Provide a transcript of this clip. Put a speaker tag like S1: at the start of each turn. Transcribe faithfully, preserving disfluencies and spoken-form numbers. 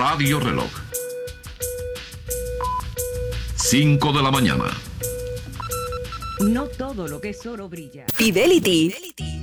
S1: Radio Reloj. cinco de la mañana.
S2: No todo lo que es oro brilla.
S3: Fidelity. Fidelity.